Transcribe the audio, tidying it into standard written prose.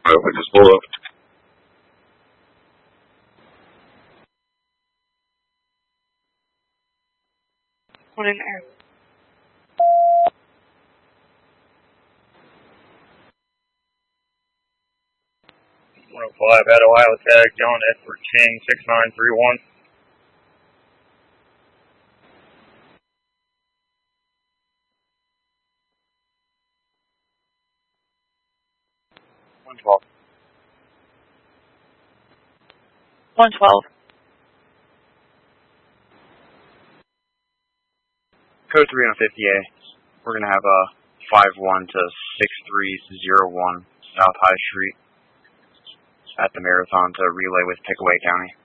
we just pulled up. One in air. Five at Ohio Tag, John Edward King, 6931. $112. Code 3 on 50A. We're going to have a 51 to 6301 South High Street at the Marathon to relay with Pickaway County.